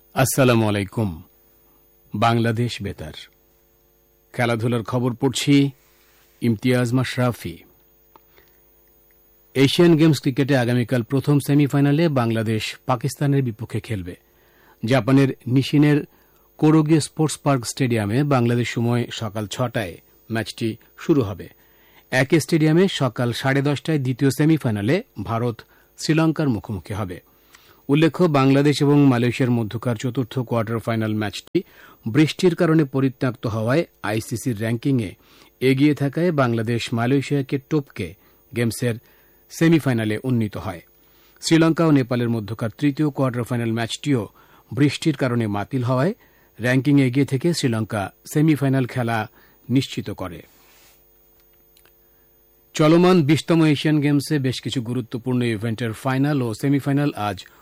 আসসালামু আলাইকুম। বাংলাদেশ বেতার খেলাধুলার খবর পড়ছি ইমতিয়াজ মাশরাফি। এশিয়ান গেমস ক্রিকেটে আগামীকাল প্রথম সেমিফাইনালে বাংলাদেশ পাকিস্তানের বিপক্ষে খেলবে। জাপানের নিশিনের কোরোগে স্পোর্টস পার্ক স্টেডিয়ামে বাংলাদেশ সময় সকাল ৬টায় ম্যাচটি শুরু হবে। একই স্টেডিয়ামে সকাল 10:30টায় দ্বিতীয় সেমিফাইনালে ভারত শ্রীলঙ্কার মুখোমুখি হবে। উল্লেখ্য, বাংলাদেশ এবং মালয়েশিয়ার মধ্যকার চতুর্থ কোয়ার্টার ফাইনাল ম্যাচটি বৃষ্টির কারণে পরিত্যক্ত হওয়ায় আইসিসির র্যাঙ্কিংয়ে এগিয়ে থাকায় বাংলাদেশ মালয়েশিয়াকে টপকে গেমসের সেমিফাইনালে উন্নীত হয়। শ্রীলঙ্কা ও নেপালের মধ্যকার তৃতীয় কোয়ার্টার ফাইনাল ম্যাচটিও বৃষ্টির কারণে বাতিল হওয়ায় র্যাঙ্কিংয়ে এগিয়ে থেকে শ্রীলঙ্কা সেমিফাইনাল খেলা নিশ্চিত করে। চলমান 20তম এশিয়ান গেমসে বেশ কিছু গুরুত্বপূর্ণ ইভেন্টের ফাইনাল ও সেমিফাইনাল আজ